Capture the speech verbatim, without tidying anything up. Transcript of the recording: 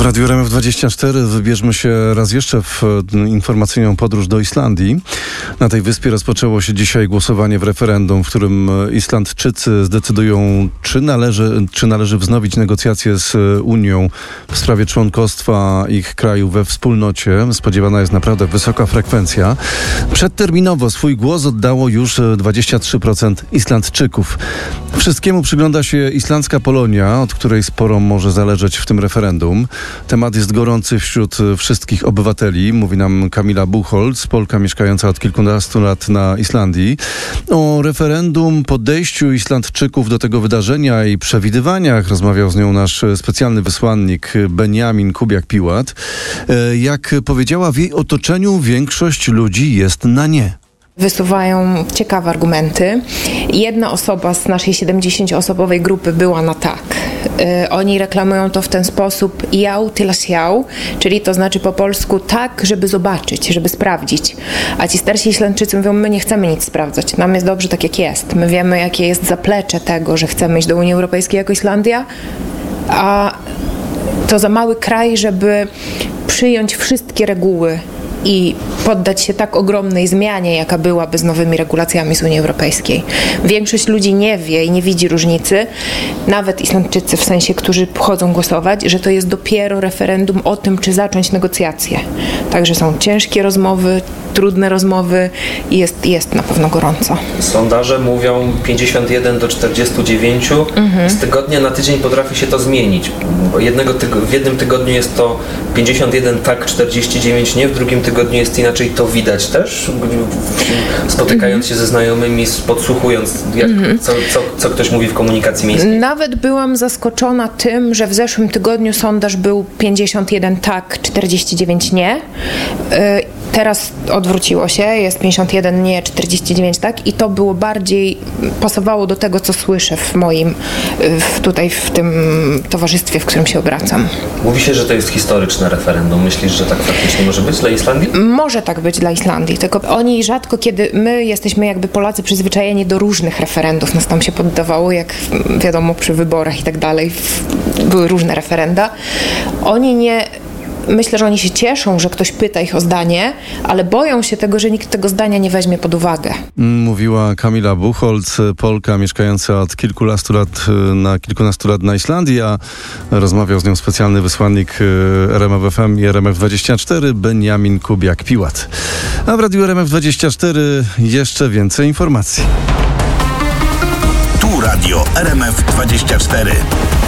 W Radiu R M F dwadzieścia cztery wybierzmy się raz jeszcze w informacyjną podróż do Islandii. Na tej wyspie rozpoczęło się dzisiaj głosowanie w referendum, w którym Islandczycy zdecydują, czy należy, czy należy wznowić negocjacje z Unią w sprawie członkostwa ich kraju we wspólnocie. Spodziewana jest naprawdę wysoka frekwencja. Przedterminowo swój głos oddało już dwadzieścia trzy procent Islandczyków. Wszystkiemu przygląda się islandzka Polonia, od której sporo może zależeć w tym referendum. Temat jest gorący wśród wszystkich obywateli, mówi nam Kamila Buchholz, Polka mieszkająca od kilkunastu lat na Islandii. O referendum, podejściu Islandczyków do tego wydarzenia i przewidywaniach rozmawiał z nią nasz specjalny wysłannik Benjamin Kubiak-Piłat. Jak powiedziała, w jej otoczeniu większość ludzi jest na nie. Wysuwają ciekawe argumenty. Jedna osoba z naszej siedemdziesięcioosobowej grupy była na tak. Yy, oni reklamują to w ten sposób jau til sjá, czyli to znaczy po polsku tak, żeby zobaczyć, żeby sprawdzić. A ci starsi Islandczycy mówią, my nie chcemy nic sprawdzać, nam jest dobrze tak jak jest. My wiemy, jakie jest zaplecze tego, że chcemy iść do Unii Europejskiej jako Islandia, a to za mały kraj, żeby przyjąć wszystkie reguły i poddać się tak ogromnej zmianie, jaka byłaby z nowymi regulacjami z Unii Europejskiej. Większość ludzi nie wie i nie widzi różnicy, nawet Islandczycy w sensie, którzy chodzą głosować, że to jest dopiero referendum o tym, czy zacząć negocjacje. Także są ciężkie rozmowy, trudne rozmowy i jest, jest na pewno gorąco. Sondaże mówią pięćdziesiąt jeden do czterdziestu dziewięciu. Mhm. Z tygodnia na tydzień potrafi się to zmienić. Jednego tyg- w jednym tygodniu jest to pięćdziesiąt jeden tak, czterdzieści dziewięć nie, w drugim tygodniu jest inaczej. To widać też, spotykając się ze znajomymi, podsłuchując, jak, mm-hmm. co, co, co ktoś mówi w komunikacji miejskiej. Nawet byłam zaskoczona tym, że w zeszłym tygodniu sondaż był pięćdziesiąt jeden tak, czterdzieści dziewięć nie. Teraz odwróciło się, jest pięćdziesiąt jeden nie, czterdzieści dziewięć tak i to było bardziej, pasowało do tego, co słyszę w moim, w, tutaj w tym towarzystwie, w którym się obracam. Mówi się, że to jest historyczne referendum. Myślisz, że tak faktycznie może być dla Islandii? Może tak być dla Islandii, tylko oni rzadko kiedy, my jesteśmy jakby Polacy przyzwyczajeni do różnych referendów, nas tam się poddawało, jak wiadomo przy wyborach i tak dalej, były różne referenda. Oni nie Myślę, że oni się cieszą, że ktoś pyta ich o zdanie, ale boją się tego, że nikt tego zdania nie weźmie pod uwagę. Mówiła Kamila Buchholz, Polka mieszkająca od kilkunastu lat na kilkunastu lat na Islandii, a rozmawiał z nią specjalny wysłannik R M F F M i R M F dwadzieścia cztery Benjamin Kubiak-Piłat. A w Radiu R M F dwadzieścia cztery jeszcze więcej informacji. Tu Radio R M F dwadzieścia cztery.